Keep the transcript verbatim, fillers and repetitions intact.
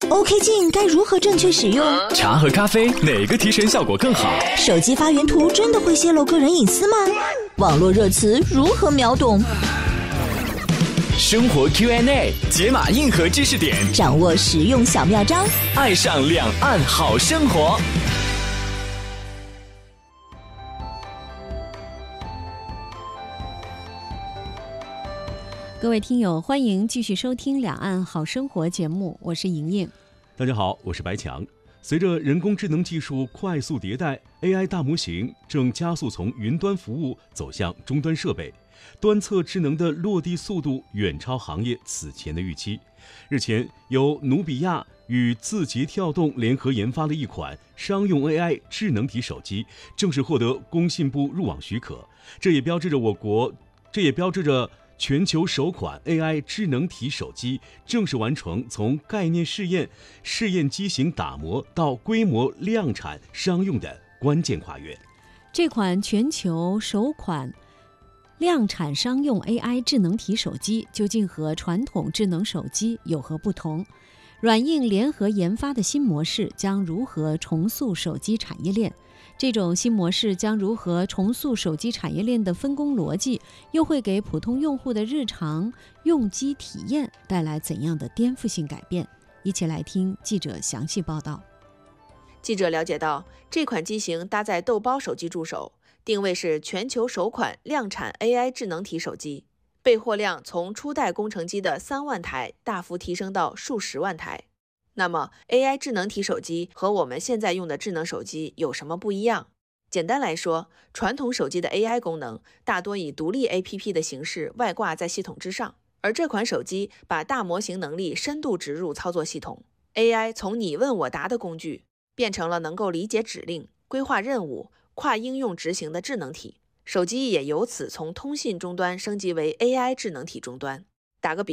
OK 镜该如何正确使用？ 茶和咖啡哪个提神效果更好？ 手机发原图真的会泄露个人隐私吗？网络热词如何秒懂？ 生活 Q and A 解码硬核知识点， 掌握实用小妙招， 爱上两岸好生活。 各位听友，欢迎继续收听《两岸好生活》节目，我是莹莹。 大家好，我是白强。随着人工智能技术快速迭代 ，A I 大模型正加速从云端服务走向终端设备，端侧智能的落地速度远超行业此前的预期。日前，由努比亚与字节跳动联合研发的一款商用 A I 智能体手机正式获得工信部入网许可，这也标志着我国，这也标志着。全球首款 A I 智能体手机正式完成从概念试验、试验机型打磨到规模量产商用的关键跨越。 这款全球首款量产商用 A I 智能体手机究竟和传统智能手机有何不同？软硬联合研发的新模式将如何重塑手机产业链？这种新模式将如何重塑手机产业链的分工逻辑？又会给普通用户的日常用机体验带来怎样的颠覆性改变？一起来听记者详细报道。 记者了解到，这款机型搭载豆包手机助手，定位是全球首款量产 A I 智能体手机，备货量从初代工程机的三万台大幅提升到数十万台。那么 A I 智能体手机和我们现在用的智能手机有什么不一样？简单来说，传统手机的 A I 功能大多以独立 A P P 的形式外挂在系统之上，而这款手机把大模型能力深度植入操作系统， A I 从你问我答的工具变成了能够理解指令、规划任务、跨应用执行的智能体。手机也由此从通信终端升级为 A I 智能体终端。打个比